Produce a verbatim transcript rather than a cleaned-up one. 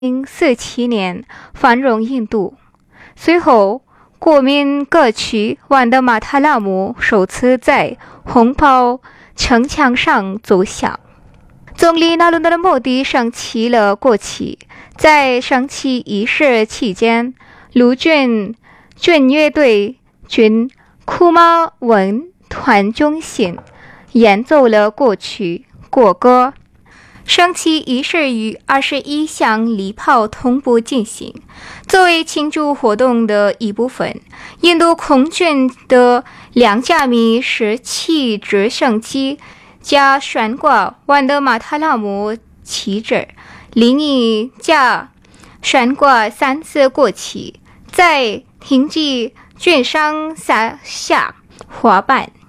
四七年繁荣印度。随后，国民歌曲《万德马塔拉姆》首次在红袍城墙上奏响。总理纳伦德莫迪升起了国旗。在升旗仪式期间，陆军军乐队军库马文团中心演奏了国曲国歌。升旗仪式与二十一响礼炮同步进行。作为庆祝活动的一部分，印度空军的两架米十七直升机加悬挂万德马塔拉姆旗帜，另一架悬挂三色国旗，在停机军上撒下花瓣。